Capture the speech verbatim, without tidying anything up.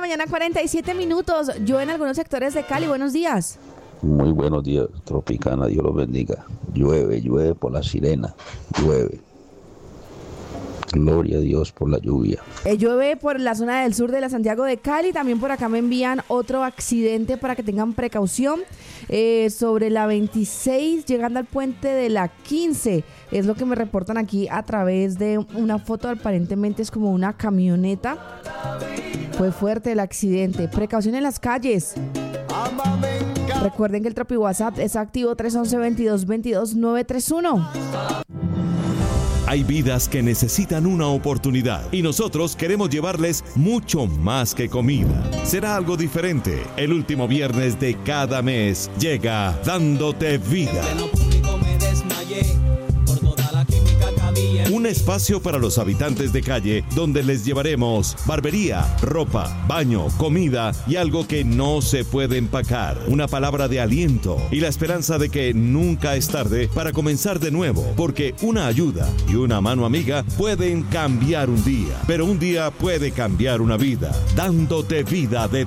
mañana, cuarenta y siete minutos. Yo en algunos sectores de Cali, buenos días. Muy buenos días, Tropicana, Dios los bendiga. Llueve, llueve por la sirena, llueve. Gloria a Dios por la lluvia. Eh, llueve por la zona del sur de la Santiago de Cali. También por acá me envían otro accidente para que tengan precaución. Eh, sobre la veintiséis, llegando al puente de la quince. Es lo que me reportan aquí a través de una foto. Aparentemente es como una camioneta. Fue fuerte el accidente. Precaución en las calles. Recuerden que el Tropi WhatsApp es activo tres once, veintidós veintidós, nueve tres uno. Hay vidas que necesitan una oportunidad y nosotros queremos llevarles mucho más que comida. Será algo diferente. El último viernes de cada mes llega Dándote Vida. Un espacio para los habitantes de calle donde les llevaremos barbería, ropa, baño, comida y algo que no se puede empacar. Una palabra de aliento y la esperanza de que nunca es tarde para comenzar de nuevo, porque una ayuda y una mano amiga pueden cambiar un día, pero un día puede cambiar una vida. Dándote Vida de